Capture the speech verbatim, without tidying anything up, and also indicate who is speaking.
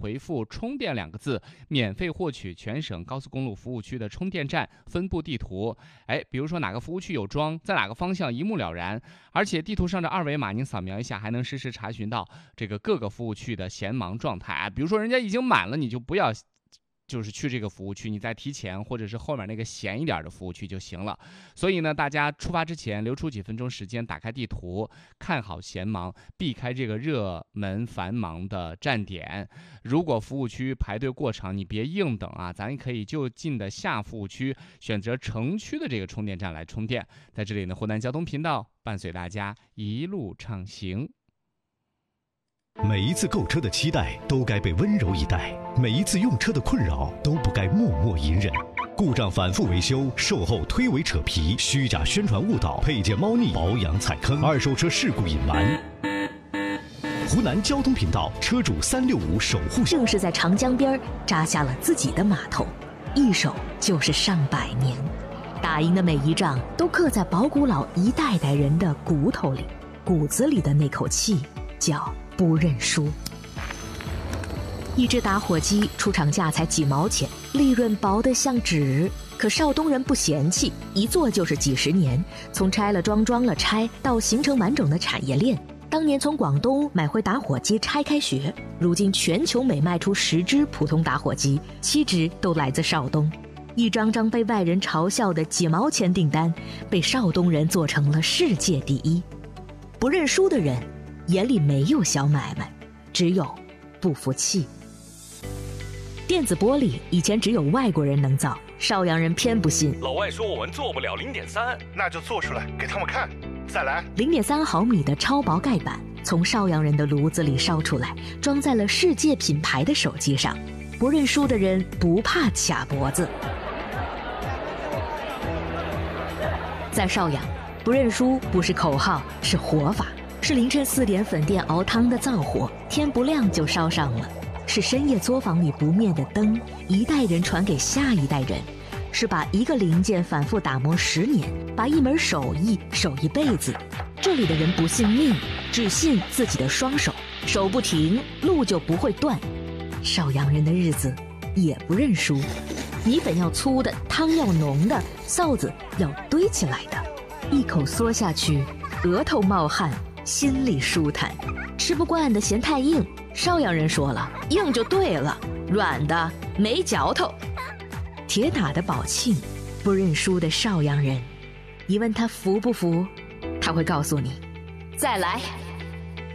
Speaker 1: 回复充电两个字，免费获取全省高速公路服务区的充电站分布地图。哎，比如说哪个服务区有桩，在哪个方向一目了然。而且地图上的二维码您扫描一下，还能实时查询到这个各个服务区的闲忙状态。比如说人家已经满了，你就不要就是去这个服务区，你再提前或者是后面那个闲一点的服务区就行了。所以呢，大家出发之前留出几分钟时间，打开地图，看好闲忙，避开这个热门繁忙的站点。如果服务区排队过长，你别硬等啊，咱可以就近的下服务区选择城区的这个充电站来充电。在这里呢，湖南交通频道伴随大家一路畅行。
Speaker 2: 每一次购车的期待都该被温柔以待，每一次用车的困扰都不该默默隐忍。故障反复维修，售后推诿扯皮，虚假宣传误导，配件猫腻，保养踩坑，二手车事故隐瞒。湖南交通频道车主三六五守护
Speaker 3: 正是在长江边扎下了自己的码头，一守就是上百年，打赢的每一仗都刻在保古老一代代人的骨头里，骨子里的那口气叫不认输。一只打火机出厂价才几毛钱，利润薄得像纸，可邵东人不嫌弃，一做就是几十年，从拆了装装了拆到形成完整的产业链。当年从广东买回打火机拆开学，如今全球每卖出十只普通打火机，七只都来自邵东。一张张被外人嘲笑的几毛钱订单，被邵东人做成了世界第一。不认输的人眼里没有小买卖，只有不服气。电子玻璃以前只有外国人能造，邵阳人偏不信。
Speaker 4: 老外说我们做不了零点三，
Speaker 5: 那就做出来给他们看。再来，
Speaker 3: 零点三毫米的超薄盖板从邵阳人的炉子里烧出来，装在了世界品牌的手机上。不认输的人不怕卡脖子。在邵阳，不认输不是口号，是活法。是凌晨四点粉店熬汤的灶火，天不亮就烧上了；是深夜作坊里不灭的灯，一代人传给下一代人；是把一个零件反复打磨十年，把一门手艺守一辈子。这里的人不信命，只信自己的双手，手不停，路就不会断。邵阳人的日子也不认输，米粉要粗的，汤要浓的，臊子要堆起来的，一口嗦下去，额头冒汗，心里舒坦。吃不惯的嫌太硬，邵阳人说了，硬就对了，软的没嚼头。铁打的宝庆，不认输的邵阳人，你问他服不服，他会告诉你，再来。